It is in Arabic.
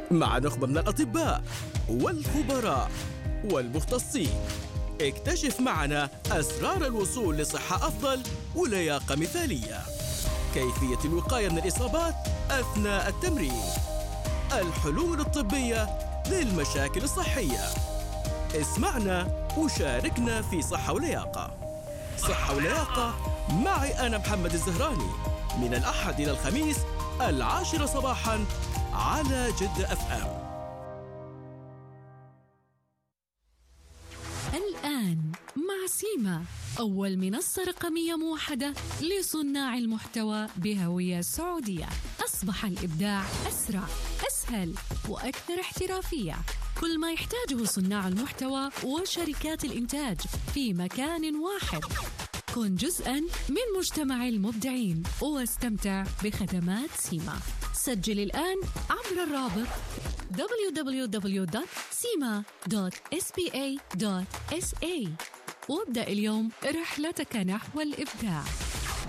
مع نخبة من الأطباء والخبراء والمختصين. اكتشف معنا أسرار الوصول لصحة أفضل ولياقة مثالية، كيفية الوقاية من الإصابات أثناء التمرين، الحلول الطبية للمشاكل الصحية. اسمعنا وشاركنا في صحة ولياقة. صحة ولياقة معي أنا محمد الزهراني، من الأحد إلى الخميس 10 صباحاً على جدة FM. الآن مع سيما، أول منصة رقمية موحدة لصناع المحتوى بهوية سعودية. أصبح الإبداع أسرع، أسهل وأكثر احترافية. كل ما يحتاجه صناع المحتوى وشركات الإنتاج في مكان واحد. كن جزءاً من مجتمع المبدعين واستمتع بخدمات سيما. سجل الآن عبر الرابط www.sima.spa.sa وابدأ اليوم رحلتك نحو الإبداع.